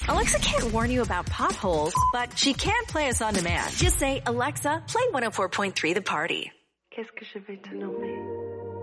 Alexa can't warn you about potholes, but she can play us on demand. Just say, Alexa, play 104.3 The Party. Qu'est-ce que je vais te nommer?